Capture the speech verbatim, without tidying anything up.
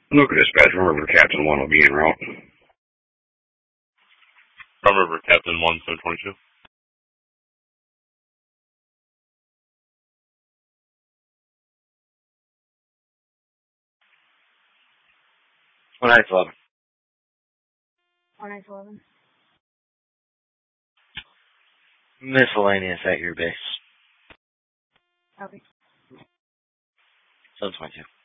Look at dispatch. Remember, Captain one will be en route. Remember, Captain one, seven twenty-two. One nine eleven. One nine eleven. Miscellaneous at your base. Copy. seven twenty-two.